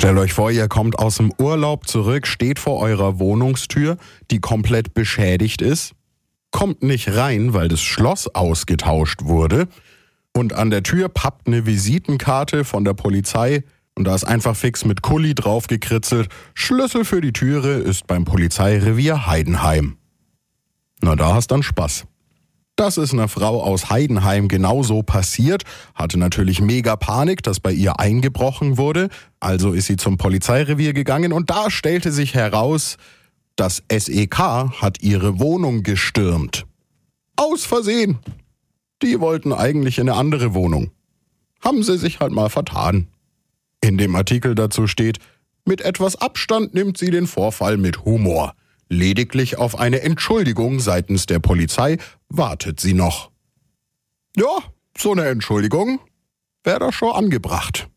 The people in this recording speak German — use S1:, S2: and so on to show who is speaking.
S1: Stellt euch vor, ihr kommt aus dem Urlaub zurück, steht vor eurer Wohnungstür, die komplett beschädigt ist, kommt nicht rein, weil das Schloss ausgetauscht wurde und an der Tür pappt eine Visitenkarte von der Polizei und da ist einfach fix mit Kuli drauf gekritzelt, Schlüssel für die Türe ist beim Polizeirevier Heidenheim. Na, da hast dann Spaß. Das ist einer Frau aus Heidenheim genauso passiert, hatte natürlich mega Panik, dass bei ihr eingebrochen wurde, also ist sie zum Polizeirevier gegangen und da stellte sich heraus, das SEK hat ihre Wohnung gestürmt. Aus Versehen. Die wollten eigentlich in eine andere Wohnung. Haben sie sich halt mal vertan. In dem Artikel dazu steht, mit etwas Abstand nimmt sie den Vorfall mit Humor. Lediglich auf eine Entschuldigung seitens der Polizei wartet sie noch. Ja, so eine Entschuldigung wäre doch schon angebracht.